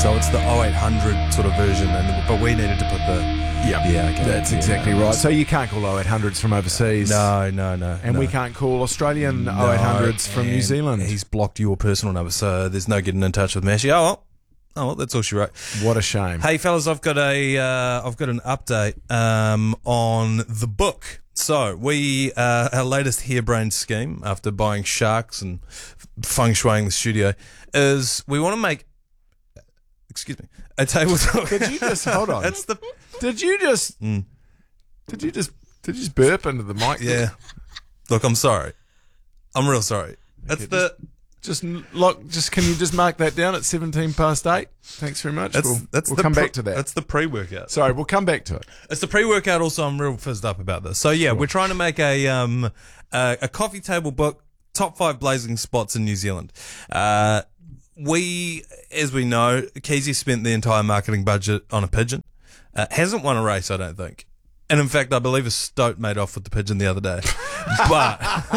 So it's the 0800 sort of version, but we needed to put the... okay. That's exactly right. So you can't call 0800s from overseas. No. And we can't call Australian 0800s from New Zealand. He's blocked your personal number, so there's no getting in touch with Mashi. Oh well, that's all she wrote. What a shame. Hey fellas, I've got an update on the book. So our latest harebrained scheme after buying sharks and feng shuiing the studio is we want to make a tabletop. Did you just hold on? Did you just burp into the mic? Yeah. Look, I'm sorry. I'm real sorry. That's okay, can you just mark that down at 8:17? Thanks very much. We'll come back to that. That's the pre-workout. Sorry, we'll come back to it. It's the pre-workout. Also, I'm real fizzed up about this. So yeah, We're trying to make a coffee table book, top 5 blazing spots in New Zealand. As we know, Keezy spent the entire marketing budget on a pigeon. Hasn't won a race, I don't think. And in fact, I believe a stoat made off with the pigeon the other day. But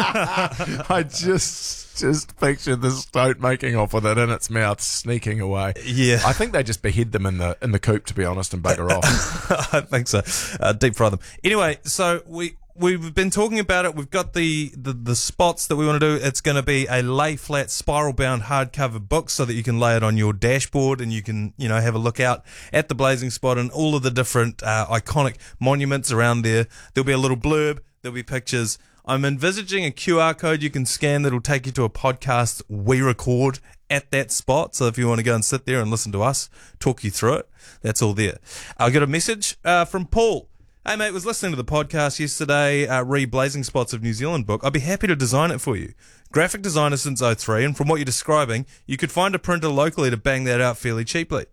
I just pictured the stoat making off with it in its mouth, sneaking away. Yeah, I think they just behead them in the coop, to be honest, and bugger off. I think so. Deep fry them. Anyway, so We've been talking about it. We've got the spots that we want to do. It's going to be a lay flat, spiral bound hardcover book so that you can lay it on your dashboard and you can, have a look out at the blazing spot and all of the different iconic monuments around there. There'll be a little blurb. There'll be pictures. I'm envisaging a QR code you can scan that'll take you to a podcast we record at that spot. So if you want to go and sit there and listen to us talk you through it, that's all there. I'll get a message from Paul. Hey mate, was listening to the podcast yesterday, Blazing Spots of New Zealand book. I'd be happy to design it for you. Graphic designer since 03, and from what you're describing, you could find a printer locally to bang that out fairly cheaply.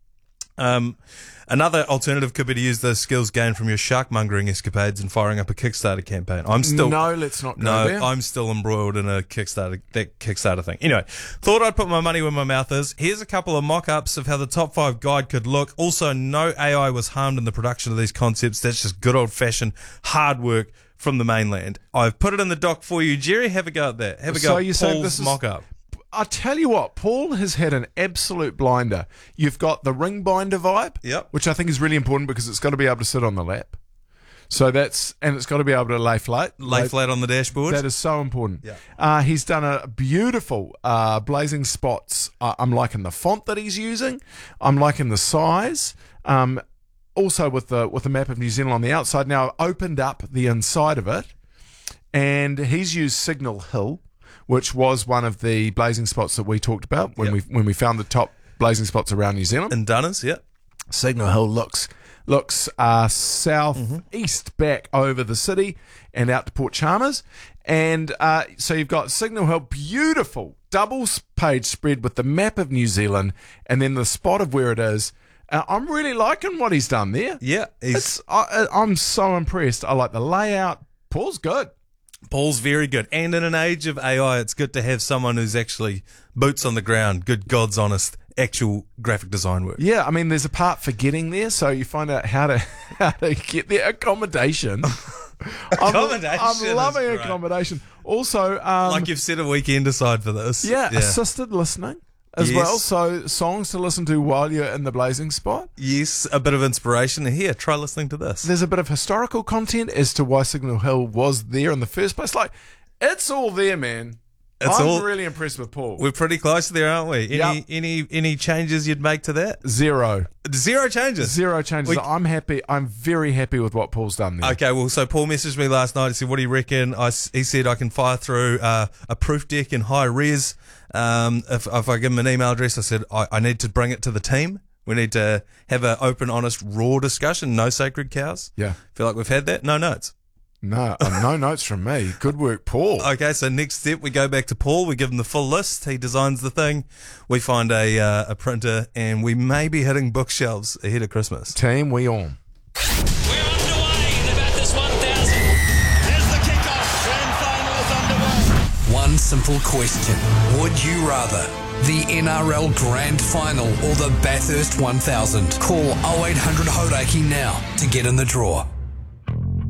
Another alternative could be to use those skills gained from your shark-mongering escapades and firing up a Kickstarter campaign. No, let's not go there. I'm still embroiled in that Kickstarter thing. Anyway, thought I'd put my money where my mouth is. Here's a couple of mock-ups of how the top 5 guide could look. Also, no AI was harmed in the production of these concepts. That's just good old-fashioned hard work from the mainland. I've put it in the doc for you. Jerry, have a go at that. Have a go at Paul's mock-up. I tell you what, Paul has had an absolute blinder. You've got the ring binder vibe, which I think is really important because it's got to be able to sit on the lap. And it's got to be able to lay flat on the dashboard. That is so important. Yeah. He's done a beautiful blazing spots. I'm liking the font that he's using. I'm liking the size. Also with the map of New Zealand on the outside. Now I've opened up the inside of it, and he's used Signal Hill, which was one of the blazing spots that we talked about when we found the top blazing spots around New Zealand. In Dunners, yeah. Signal Hill looks southeast back over the city and out to Port Chalmers. And so you've got Signal Hill, beautiful double page spread with the map of New Zealand and then the spot of where it is. I'm really liking what he's done there. Yeah. I'm so impressed. I like the layout. Paul's good. Paul's very good. And in an age of AI, it's good to have someone who's actually boots on the ground, good God's honest, actual graphic design work. Yeah, I mean, there's a part for getting there, so you find out how to get there. Accommodation. I'm loving accommodation. Also, like you've set a weekend aside for this. Yeah, assisted listening as well. So songs to listen to while you're in the blazing spot. Yes, a bit of inspiration. Here, try listening to this. There's a bit of historical content as to why Signal Hill was there in the first place. Like, it's all there, man. I'm really impressed with Paul. We're pretty close there, aren't we? Any changes you'd make to that? Zero changes. I'm happy. I'm very happy with what Paul's done there. Okay, well, so Paul messaged me last night. He said, what do you reckon? He said I can fire through a proof deck in high res. If I give him an email address, I said I need to bring it to the team. We need to have an open, honest, raw discussion. No sacred cows. Yeah. Feel like we've had that? No notes. No notes from me. Good work, Paul. Okay, so next step, we go back to Paul. We give him the full list. He designs the thing. We find a printer, and we may be hitting bookshelves ahead of Christmas. Team, we on. We're underway in about this 1,000. There's the kickoff. Grand final is underway. One simple question. Would you rather the NRL Grand Final or the Bathurst 1000? Call 0800 Hauraki now to get in the draw.